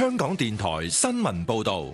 香港電台新聞報道。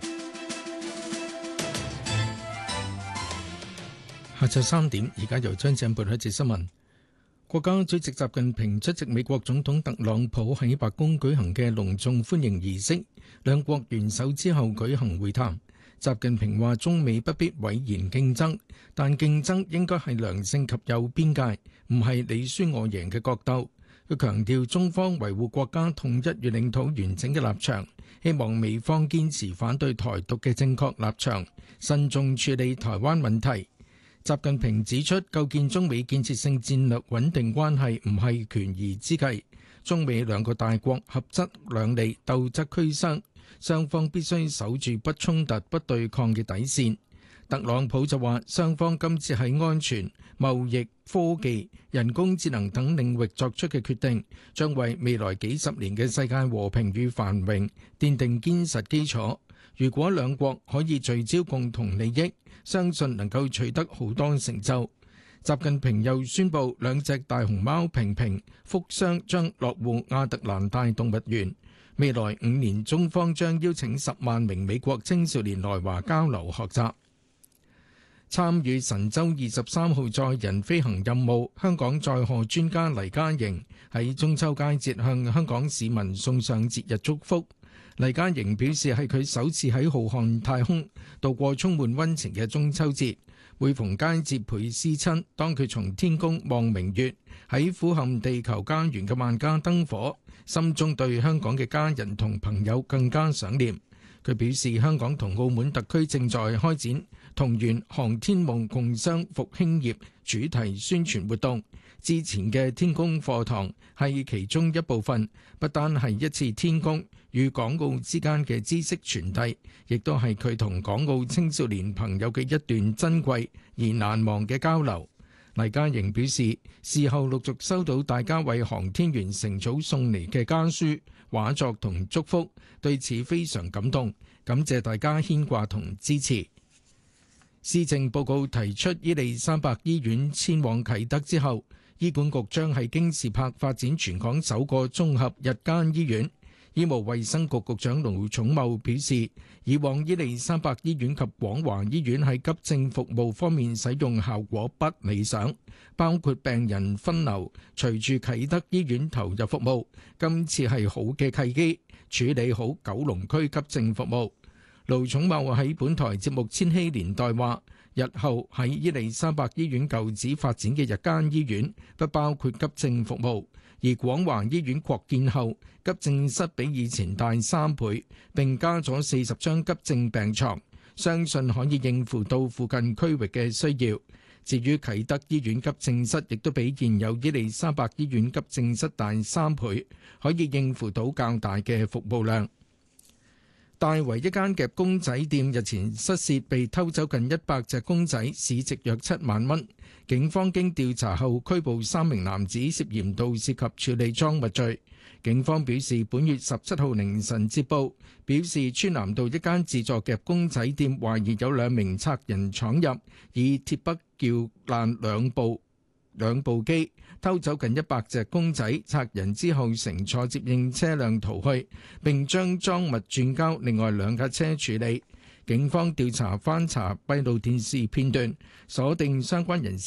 下晝3點，而家由張正報道一節新聞。國家主席習近平出席美國總統特朗普喺白宮舉行嘅隆重歡迎儀式，兩國元首之後舉行會談。習近平話：中美不必諱言競爭，但競爭應該係良性及有邊界，唔係你輸我贏嘅角鬥。佢強調中方維護國家統一與領土完整嘅立場，希望美方堅持反對台獨嘅正確立場，慎重處理台灣問題。習近平指出，構建中美建設性戰略穩定關係唔係權宜之計，中美兩個大國合則兩利，鬥則俱傷，雙方必須守住不衝突、不對抗嘅底線。特朗普就話，雙方今次喺安全、貿易、科技、人工智能等領域作出嘅決定，將為未來幾十年嘅世界和平與繁榮奠定堅實基礎。如果兩國可以聚焦共同利益，相信能夠取得好多成就。習近平又宣布，兩隻大熊貓平平、福箱將落戶亞特蘭大動物園。未來5年，中方將邀請10萬名美國青少年來華交流學習。參與神舟23號載人飛行任務，香港載荷專家黎嘉瑩喺中秋佳節向香港市民送上節日祝福。黎嘉瑩表示，係佢首次喺浩瀚太空度過充滿溫情嘅中秋節，每逢佳節倍思親。當佢從天宮望明月，喺俯瞰地球家園嘅萬家燈火，心中對香港嘅家人同朋友更加想念。佢表示，香港同澳門特區正在開展同圓航天夢共商復興業主題宣傳活動，之前嘅天宮課堂係其中一部分，不單係一次天宮與港澳之間嘅知識傳遞，亦都係佢同港澳青少年朋友嘅一段珍貴而難忘嘅交流。黎嘉瑩表示，事後陸續收到大家為航天員乘組送嚟嘅家書、畫作同祝福，對此非常感動，感謝大家牽掛同支持。施政報告提出，伊利沙伯醫院遷往啟德之後，醫管局將喺京士柏發展全港首個綜合日間醫院。醫務衛生局局長盧寵茂表示，以往伊利沙伯醫院及廣華醫院喺急症服務方面使用效果不理想，包括病人分流。隨住啟德醫院投入服務，今次係好嘅契機，處理好九龍區急症服務。盧寵茂喺本台節目《千禧年代》話，日後喺伊利沙伯醫院舊址發展嘅日間醫院不包括急症服務，而廣華醫院擴建後，急症室比以前大3倍，並加咗40張急症病床，相信可以應付到附近區域嘅需要。至於啟德醫院急症室，亦都比現有伊利沙伯醫院急症室大3倍，可以應付到較大嘅服務量。大圍一間夾公仔店日前失竊，被偷走近100隻公仔，市值約7萬蚊。警方經調查後拘捕3名男子，涉嫌盜竊及處理贓物罪。警方表示，本月17號凌晨接報，表示川南道一間自助夾公仔店懷疑有2名賊人闖入，以鐵筆撬爛兩部機，偷走近100隻公仔。賊人之後乘坐接應車輛逃去，並將贓物轉交另外2架車處理。警方調查翻查閉路電視片段，鎖定相關人士。